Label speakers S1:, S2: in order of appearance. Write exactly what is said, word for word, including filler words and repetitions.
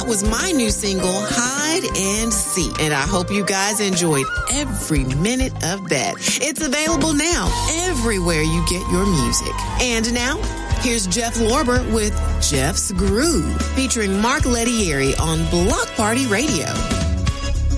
S1: was my new single, Hide and Seek. And I hope you guys enjoyed every minute of that. It's available now everywhere you get your music. And now, here's Jeff Lorber with Jeff's Groove, featuring Mark Lettieri on Block Party Radio.